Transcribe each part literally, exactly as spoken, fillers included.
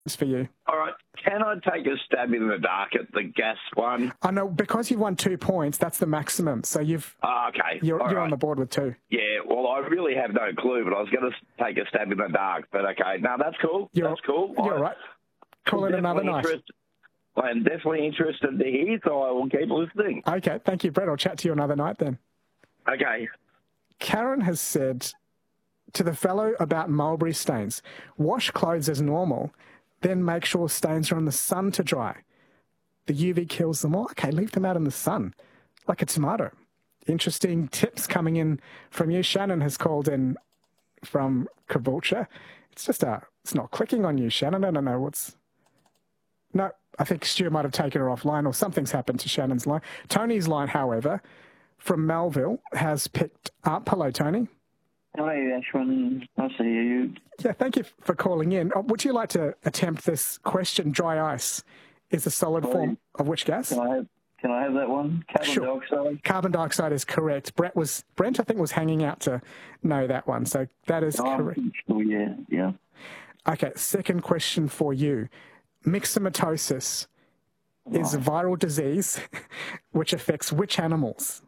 It's for you. All right. Can I take a stab in the dark at the gas one? I know, because you've won two points, that's the maximum. So you've Oh, okay. you're, All you're right. on the board with two. Yeah, well, I really have no clue, but I was going to take a stab in the dark. But okay, no, that's cool. You're, that's cool. You're I, right. Call it another night. I'm definitely interested to hear, so I will keep listening. Okay, thank you, Brett. I'll chat to you another night then. Okay. Karen has said to the fellow about mulberry stains, wash clothes as normal, then make sure stains are in the sun to dry. The U V kills them all. Okay, leave them out in the sun, like a tomato. Interesting tips coming in from you. Shannon has called in from Caboolture. It's just a, it's not clicking on you, Shannon. I don't know what's... No, I think Stu might have taken her offline or something's happened to Shannon's line. Tony's line, however, from Melville has picked up. Hello, Tony. Hi, Ashwin. Nice to hear you. Yeah, thank you for calling in. Oh, would you like to attempt this question? Dry ice is a solid Sorry. form of which gas? Can I have, can I have that one? Carbon Sure. dioxide? Carbon dioxide is correct. Brett was Brent, I think, was hanging out to know that one. So that is Oh, correct. sure, yeah, yeah. Okay, second question for you. Myxomatosis is a viral disease which affects which animals?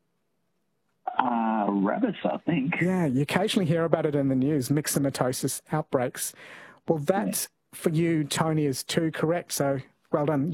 Uh, rabbits, I think. Yeah, you occasionally hear about it in the news, myxomatosis outbreaks. Well, that, for you, Tony, is two correct. So well done.